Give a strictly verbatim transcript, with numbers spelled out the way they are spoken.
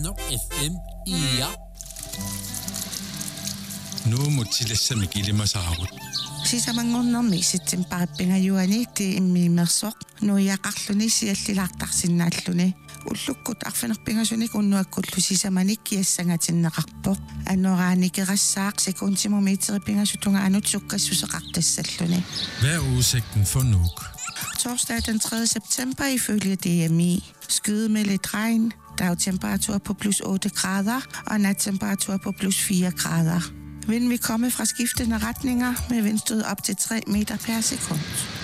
Nok F M ja. Nu må tilassa mikili masaarut. Sisamangornermi sitsimparipingajuani ti immiimersoq nuiaqarluni siallilaartarsinnaalluni уллуккут арфинерпингасуник уннуаккуллу сисаманик киассангаатиннеқарпоқ аннорааникерассаақ секундтимометрипингасутунга анут суккассусеқартассаллуни. Hvad er udsigten for Nuuk? Torsdag den tredje september ifølge D M I. Skyde med lidt regn, dagtemperatur på plus otte grader og nattemperatur på plus fire grader. Vinden vil komme fra skiftende retninger med vindstød op til tre meter per sekund.